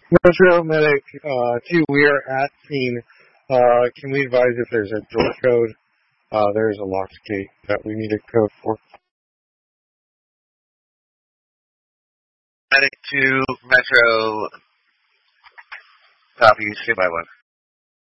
Metro Medic 2, we are at scene. Can we advise if there's a door code? There's a locked gate that we need a code for. Medic 2, Metro, copy, stand by 1.